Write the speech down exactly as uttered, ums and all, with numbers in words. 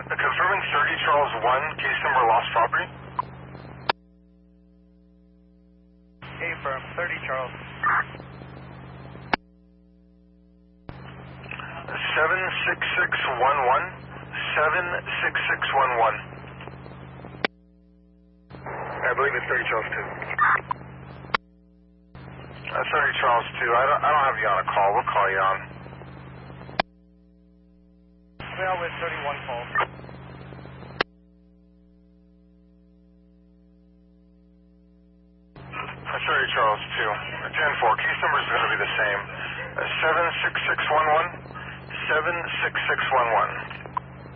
Confirming thirty Charles one, case number lost property. A firm, thirty Charles. seven six six one one, seven six six one one. I believe it's thirty Charles two. Uh, thirty Charles two, I don't, I don't have you on a call, we'll call you on. Well, with thirty-one call. thirty Charles two, ten four, case number is going to be the same. Uh, seven six six one one, seven six six one one.